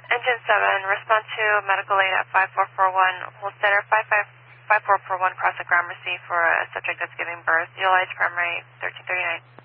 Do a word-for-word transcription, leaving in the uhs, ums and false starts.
Engine seven, respond to medical aid at five four four one. Hold center five four four one, cross at Gramercy for a subject that's giving birth. Utilized primary thirteen thirty-nine.